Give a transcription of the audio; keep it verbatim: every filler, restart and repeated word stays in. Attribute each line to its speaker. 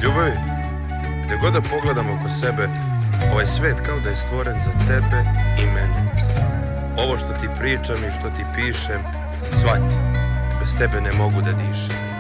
Speaker 1: Ljubavi, gdje god da pogledam oko sebe, ovaj svet kao da je stvoren za tebe i mene. Ovo što ti pričam i što ti pišem, shvati, bez tebe ne mogu da dišem.